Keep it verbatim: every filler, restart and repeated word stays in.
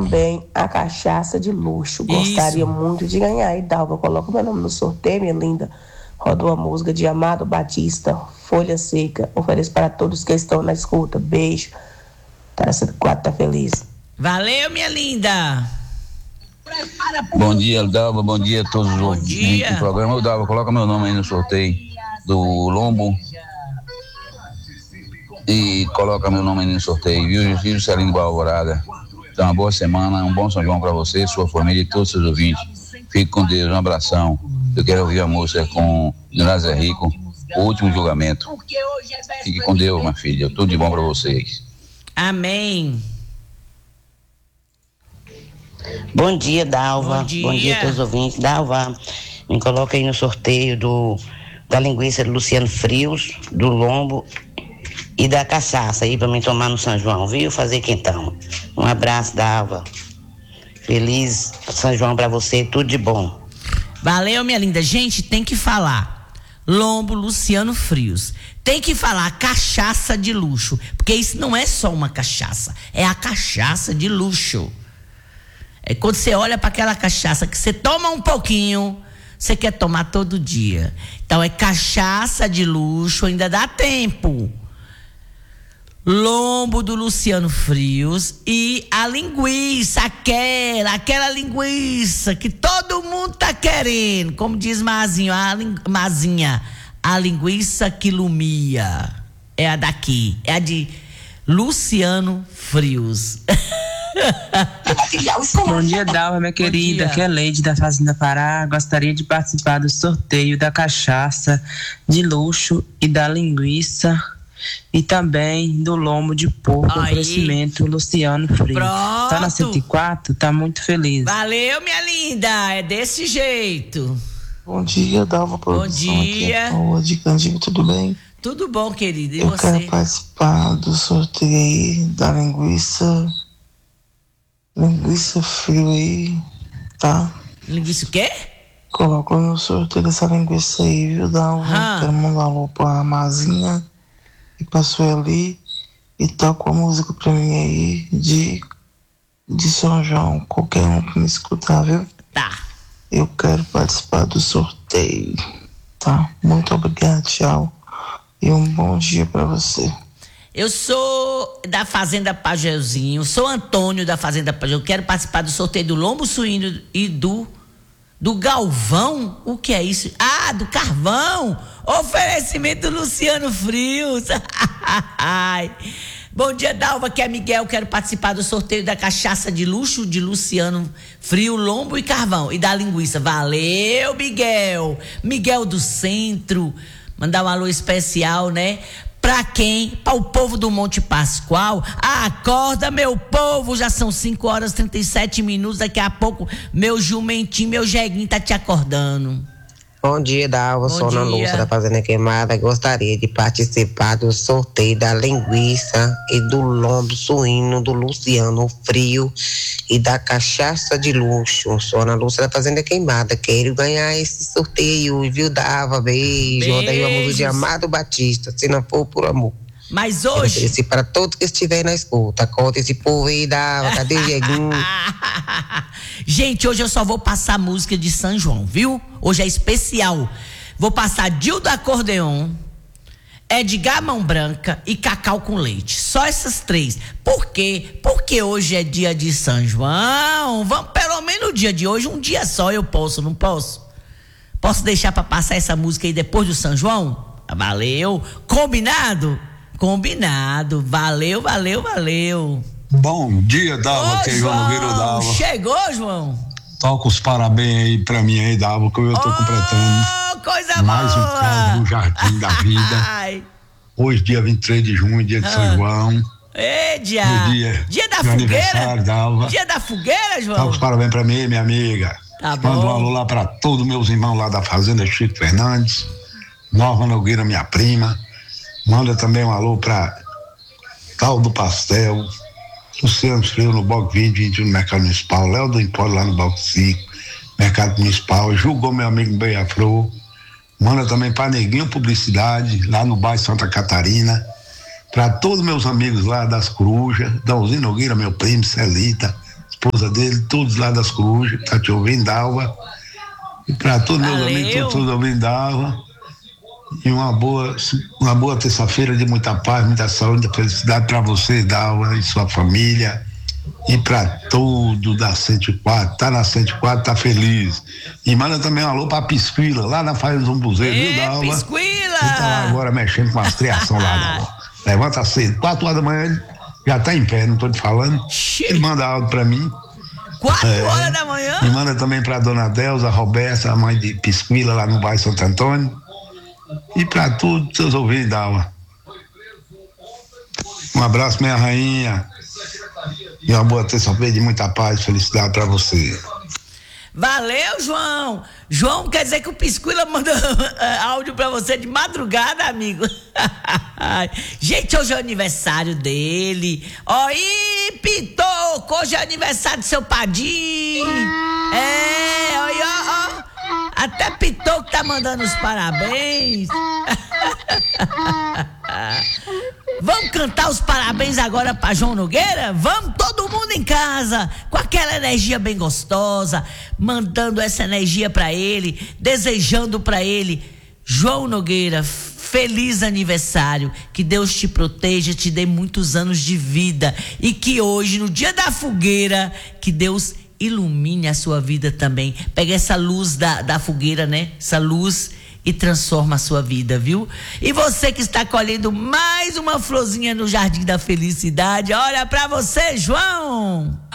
também a cachaça de luxo. Gostaria Isso. muito de ganhar. E Dalva, coloca meu nome no sorteio, minha linda. Roda uma música de Amado Batista, Folha Seca. Ofereço para todos que estão na escuta. Beijo. Tá, cento e quatro tá feliz. Valeu, minha linda. Bom dia, Dalva. Bom dia a todos os ouvintes do programa. Ô, Dalva, coloca meu nome aí no sorteio do Lombo. E coloca meu nome aí no sorteio, viu? Gil Celino Alvorada. Então, uma boa semana, um bom São João para você, sua família e todos os seus ouvintes. Fique com Deus, um abração. Eu quero ouvir a música com Zé Rico, O Último Julgamento. Fique com Deus, minha filha. Tudo de bom para vocês. Amém. Bom dia, Dalva. Bom dia. Bom dia a todos os ouvintes. Dalva, me coloca aí no sorteio do, da linguiça do Luciano Frios, do lombo e da cachaça aí pra mim tomar no São João, viu? Fazer quentão. Um abraço, Dalva. Feliz São João pra você, tudo de bom. Valeu, minha linda. Gente, tem que falar Lombo Luciano Frios. Tem que falar cachaça de luxo, porque isso não é só uma cachaça, é a cachaça de luxo. É quando você olha para aquela cachaça que você toma um pouquinho, você quer tomar todo dia. Então é cachaça de luxo, ainda dá tempo. Lombo do Luciano Frios e a linguiça, aquela, aquela linguiça que todo mundo tá querendo, como diz Mazinho, a ling, Mazinha, a linguiça que lumia, é a daqui, é a de Luciano Frios. Bom dia, Dalva, minha querida, aqui é Leide da Fazenda Pará. Gostaria de participar do sorteio da cachaça de luxo e da linguiça e também do lombo de porco, oferecimento Luciano Frios. Pronto. Tá na cento e quatro, tá muito feliz. Valeu, minha linda, é desse jeito. Bom dia, Dalva Produção. Bom dia. Aqui é Paula de Candido, tudo bem? Tudo bom, querida, e Eu você? quero participar do sorteio aí da linguiça, linguiça frio aí, tá? Linguiça o quê? Coloca no sorteio dessa linguiça aí, viu, Dalva? Ah. Quero mandar um alô pra Mazinha e pra Sueli e toca a música pra mim aí de, de São João, qualquer um que me escutar, viu? Tá. Eu quero participar do sorteio, tá? Muito obrigado, tchau. E um bom dia pra você. Eu sou da Fazenda Pajeuzinho, sou Antônio da Fazenda Pajeu. Eu quero participar do sorteio do lombo suíno e do do Galvão. O que é isso? Ah, do Carvão. Oferecimento do Luciano Frios. Bom dia, Dalva, que é Miguel. Quero participar do sorteio da cachaça de luxo de Luciano Frio, lombo e carvão e da linguiça. Valeu, Miguel. Miguel do Centro. Mandar um alô especial, né? Pra quem? Para o povo do Monte Pascoal. Acorda, meu povo, já são cinco horas e trinta e sete minutos. Daqui a pouco, meu jumentinho, meu jeguinho tá te acordando. Bom dia, Dalva, sou Ana Lúcia da Fazenda Queimada. Gostaria de participar do sorteio da linguiça e do lombo suíno do Luciano Frio e da cachaça de luxo. Sou Ana Lúcia da Fazenda Queimada. Quero ganhar esse sorteio, viu, Dalva? Beijo. Roda aí uma música de Amado Batista, se não for por amor. Mas hoje... Quero oferecer para todos que estiverem na escuta. Conta esse povo aí, Dalva. Cadê o Jeguinho? Gente, hoje eu só vou passar música de São João, viu? Hoje é especial. Vou passar Dildo Acordeon, Edgar Mão Branca e Cacau com Leite. Só essas três. Por quê? Porque hoje é dia de São João. Vamos, pelo menos no dia de hoje, um dia só eu posso, não posso? Posso deixar pra passar essa música aí depois do São João? Valeu. Combinado? Combinado. Valeu, valeu, valeu. Bom dia, Dalva, que é João Nogueira Dalva. Chegou, João? Toca os parabéns aí pra mim aí, Dalva, que eu tô oh, completando coisa mais boa. um caso no Jardim da Vida. Ai. Hoje, dia vinte e três de junho, dia de ah. São João. Ei, dia. dia, dia da fogueira. Dalva. Dia da fogueira, João. Toca os parabéns pra mim, minha amiga. Tá bom. Manda um alô lá pra todos meus irmãos lá da Fazenda Chico Fernandes. Nova Nogueira, minha prima. Manda também um alô pra Tal do Pastel, Luciano Frio no Bloco vinte no Mercado Municipal, Léo do Empório lá no Bloco cinco, Mercado Municipal, Julgou meu amigo Beija-Flor. Manda também pra Neguinho Publicidade, lá no bairro Santa Catarina. Pra todos meus amigos lá das Corujas, Dalzinho Nogueira, meu primo, Celita, esposa dele, todos lá das Corujas, tá te ouvindo, Dalva. E para todos meus amigos, todos, todos ouvindo, Dalva. E uma boa, uma boa terça-feira de muita paz, muita saúde, muita felicidade para você, Dalva, e sua família. E para todo da cento e quatro, tá na cento e quatro, tá feliz. E manda também um alô pra Pisquila, lá na Fazenda Zumbuzeiro, viu, Dalva? Pisquila! Ele tá lá agora mexendo com as criação lá, Dalva. Levanta cedo, quatro horas da manhã, ele já tá em pé, não tô te falando. Ele manda áudio pra mim. Quatro é, horas da manhã? E manda também pra dona Delza, a Roberta, a mãe de Pisquila, lá no bairro Santo Antônio. E pra todos seus ouvintes, Dalva. Um abraço, minha rainha. E uma boa terça-feira de muita paz e felicidade pra você. Valeu, João. João, quer dizer que o Pisquila mandou áudio pra você de madrugada, amigo. Gente, hoje é o aniversário dele. Oi, Pitoco, hoje é aniversário do seu Padim. É, oi, ó, ó. Até Pitoco tá mandando os parabéns. Vamos cantar os parabéns agora pra João Nogueira? Vamos, todo mundo em casa, com aquela energia bem gostosa, mandando essa energia pra ele, desejando pra ele. João Nogueira, feliz aniversário, que Deus te proteja, te dê muitos anos de vida e que hoje, no dia da fogueira, que Deus ilumine a sua vida também. Pega essa luz da, da fogueira, né? Essa luz e transforma a sua vida, viu? E você que está colhendo mais uma florzinha no Jardim da Felicidade, olha pra você, João!